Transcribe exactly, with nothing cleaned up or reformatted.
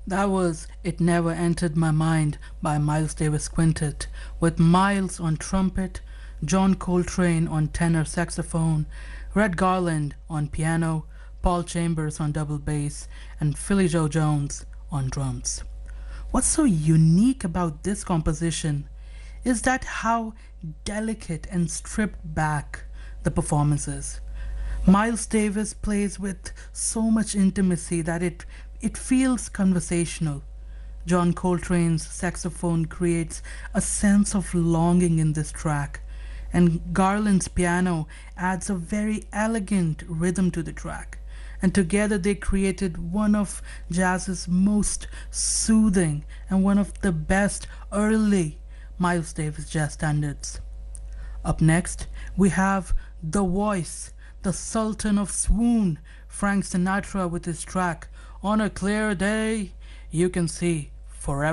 That was It Never Entered My Mind by Miles Davis Quintet, with Miles on trumpet, John Coltrane on tenor saxophone, Red Garland on piano, Paul Chambers on double bass, and Philly Joe Jones on drums. What's so unique about this composition is that how delicate and stripped back the performance is. Miles Davis plays with so much intimacy that it it feels conversational. John Coltrane's saxophone creates a sense of longing in this track, and Garland's piano adds a very elegant rhythm to the track. And together they created one of jazz's most soothing and one of the best early Miles Davis jazz standards. Up next, we have The Voice, the Sultan of Swoon, Frank Sinatra with his track On a Clear Day You Can See Forever.